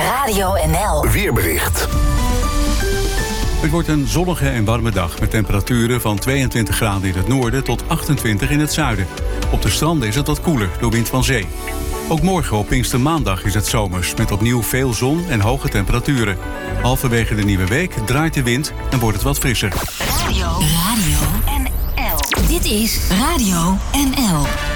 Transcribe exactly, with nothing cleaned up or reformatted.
Radio N L. Weerbericht. Het wordt een zonnige en warme dag met temperaturen van tweeëntwintig graden in het noorden tot achtentwintig in het zuiden. Op de stranden is het wat koeler door wind van zee. Ook morgen op Pinkstermaandag is het zomers met opnieuw veel zon en hoge temperaturen. Halverwege de nieuwe week draait de wind en wordt het wat frisser. Radio. Radio N L. Dit is Radio N L.